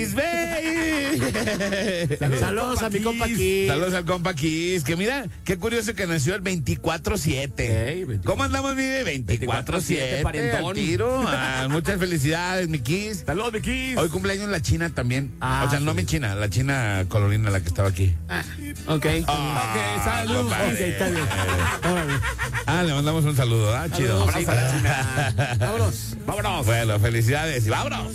Kiss, baby. Saludos a mi compa Kiss. Saludos al compa Kiss, que mira, qué curioso que nació el 24/7. ¿Cómo andamos, mi de 24/7? Al tiro. Muchas felicidades, mi Kiss. Saludos, mi Kiss. Hoy cumpleaños la China también. O sea, no mi China, la China colorina, la que estaba aquí. Ok. Saludos. Compadre. Ok, está bien. Le mandamos un saludo, chido. Vámonos. Bueno, felicidades y vámonos.